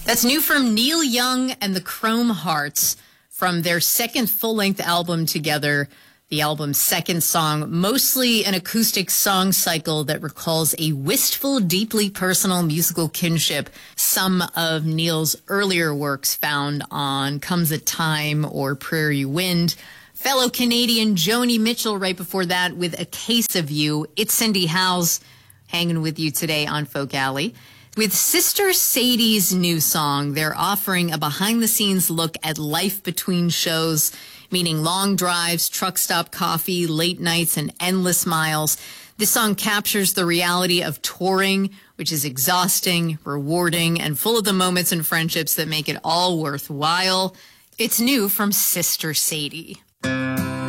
That's new from Neil Young and the Chrome Hearts from their second full-length album together. The album's second song, mostly an acoustic song cycle that recalls a wistful, deeply personal musical kinship. Some of Neil's earlier works found on Comes a Time or Prairie Wind. Fellow Canadian Joni Mitchell right before that with A Case of You. It's Cindy Howes hanging with you today on Folk Alley. With Sister Sadie's new song, they're offering a behind-the-scenes look at life between shows, meaning long drives, truck stop coffee, late nights, and endless miles. This song captures the reality of touring, which is exhausting, rewarding, and full of the moments and friendships that make it all worthwhile. It's new from Sister Sadie.